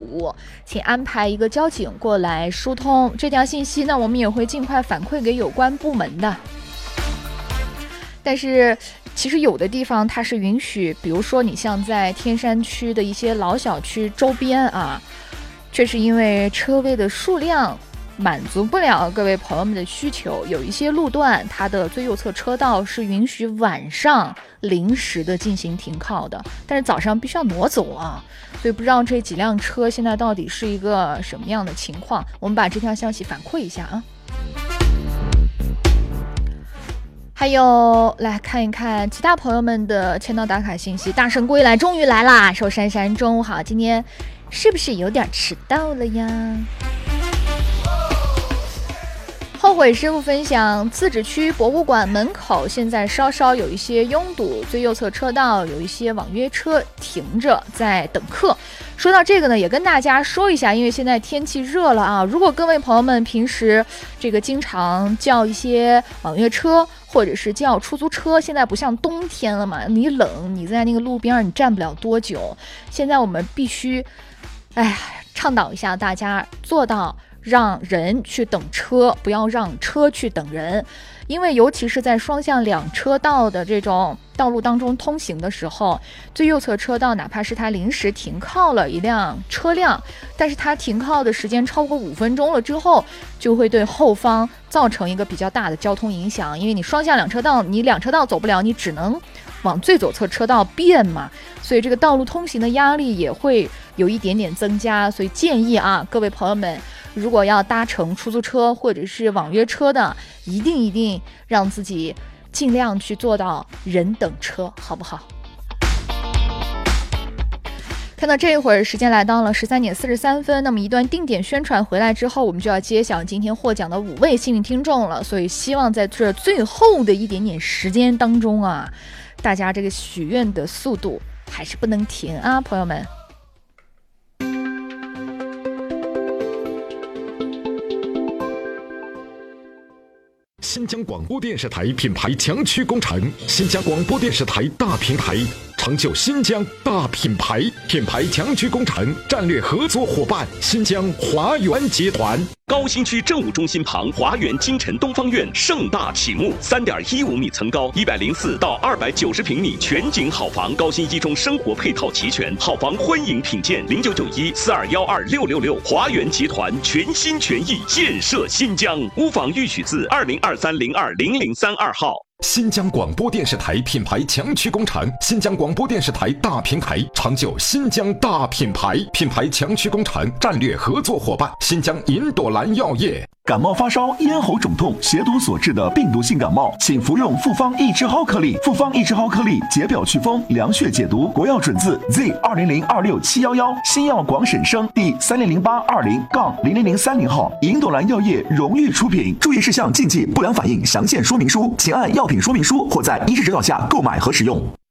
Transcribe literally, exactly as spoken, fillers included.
堵，请安排一个交警过来疏通。这条信息呢，我们也会尽快反馈给有关部门的。但是其实有的地方它是允许，比如说你像在天山区的一些老小区周边啊，却是因为车位的数量满足不了各位朋友们的需求，有一些路段它的最右侧车道是允许晚上临时的进行停靠的，但是早上必须要挪走啊，所以不知道这几辆车现在到底是一个什么样的情况，我们把这条消息反馈一下啊。还有来看一看其他朋友们的签到打卡信息。大圣归来终于来啦，寿珊珊中午好，今天是不是有点迟到了呀？后悔师傅分享，自治区博物馆门口现在稍稍有一些拥堵，最右侧车道有一些网约车停着在等客。说到这个呢，也跟大家说一下，因为现在天气热了啊，如果各位朋友们平时这个经常叫一些网约车或者是叫出租车，现在不像冬天了嘛，你冷，你在那个路边你站不了多久，现在我们必须哎呀倡导一下大家做到让人去等车，不要让车去等人。因为尤其是在双向两车道的这种道路当中通行的时候，最右侧车道哪怕是它临时停靠了一辆车辆，但是它停靠的时间超过五分钟了之后，就会对后方造成一个比较大的交通影响。因为你双向两车道，你两车道走不了，你只能往最左侧车道变嘛，所以这个道路通行的压力也会有一点点增加。所以建议啊，各位朋友们，如果要搭乘出租车或者是网约车的，一定一定让自己尽量去做到人等车，好不好？看到这一会儿时间来到了十三点四十三分，那么一段定点宣传回来之后，我们就要揭晓今天获奖的五位幸运听众了。所以希望在这最后的一点点时间当中啊，大家这个许愿的速度还是不能停啊，朋友们。 新疆广播电视台品牌强驱工程，新疆广播电视台大平台，成就新疆大品牌。品牌强驱工程战略合作伙伴新疆华源集团。 高新区政务中心旁华源金晨东方院盛大启幕，三点一五米层高，一百零四到二百九十平米全景好房，高新一中生活配套齐全，好房欢迎品鉴。零九九一四二幺二六六六，华源集团全心全意建设新疆。屋房预取自二零二三零二零零三二号。 新疆广播电视台品牌强驱工程，新疆广播电视台大平台，成就新疆大品牌。品牌强驱工程战略合作伙伴新疆银朵兰药业。 感冒发烧、咽喉肿痛、血毒所致的病毒性感冒，请服用复方益智蒿颗粒。复方益智蒿颗粒解表祛风、凉血解毒，国药准字 Z 二零零二六七幺幺，新药广审生第三零零八二零杠零零零三零号，银朵兰药业荣誉出品。注意事项、禁忌、不良反应详见说明书，请按药品说明书或在医师指导下购买和使用。